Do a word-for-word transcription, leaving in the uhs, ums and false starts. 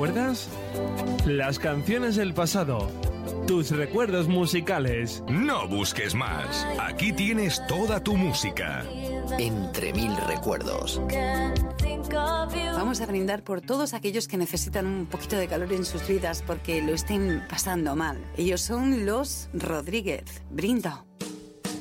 recuerdas? Las canciones del pasado. Tus recuerdos musicales. No busques más. Aquí tienes toda tu música. Entre mil recuerdos. Vamos a brindar por todos aquellos que necesitan un poquito de calor en sus vidas porque lo estén pasando mal. Ellos son los Rodríguez. Brindo.